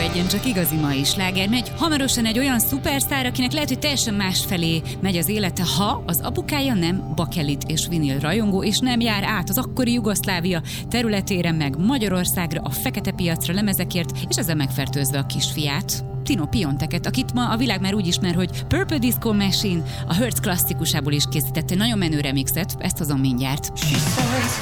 legyen csak igazi mai sláger. Megy hamarosan egy olyan szupersztár, akinek lehet, hogy teljesen más felé megy az élete, ha az apukája nem bakelit és vinil rajongó, és nem jár át az akkori Jugoszlávia területére, meg Magyarországra, a fekete piacra lemezekért, és ezzel megfertőzve a kisfiát, Tino Pionteket, akit ma a világ már úgy ismer, hogy Purple Disco Machine, a Hertz klasszikusából is készítette nagyon menő remixet, ezt hozom mindjárt.